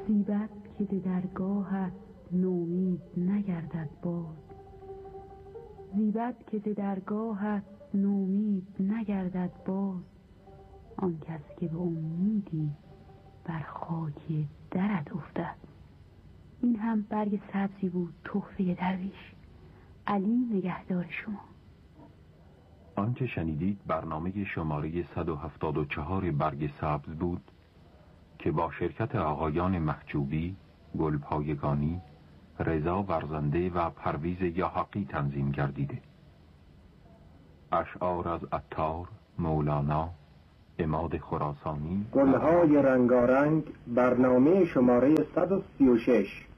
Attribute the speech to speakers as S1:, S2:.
S1: زیبد که به درگاهت نومید نگردد باز، زیبد که به درگاهت نومید نگردد باز، آن کس که به امیدی بر خاک درت افتد. این هم برگ سبزی بود، تحفه درویش. علی نگهدار شما.
S2: آنچه شنیدید برنامه شماره 174 برگ سبز بود که با شرکت آقایان محجوبی، گلپایگانی، رضا ورزنده و پرویز یاحقی تنظیم گردیده. اشعار از عطار، مولانا، عماد خراسانی.
S3: گلهای رنگارنگ، برنامه شماره 136.